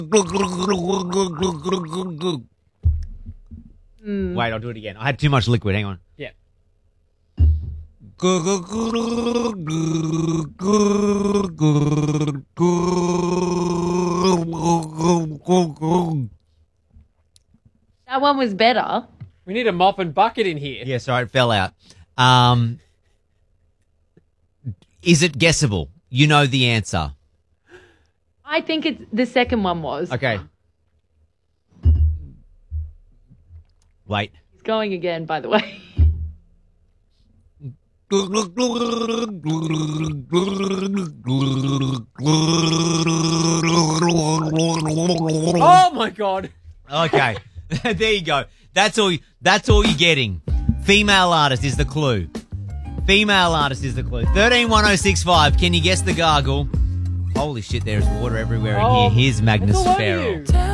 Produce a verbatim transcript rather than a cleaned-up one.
Mm. Wait, I'll do it again. I had too much liquid. Hang on. Yeah. That one was better. We need a mop and bucket in here. Yeah, sorry, it fell out. Um, is it guessable? You know the answer. I think it's the second one was. Okay. Wait. He's going again, by the way. Oh my God. Okay. There you go. That's all. That's all you're getting. Female artist is the clue. Female artist is the clue. Thirteen one zero six five. Can you guess the gargle? Holy shit! There's water everywhere in Oh, here. Here's Magnus it's all over Farrell. you.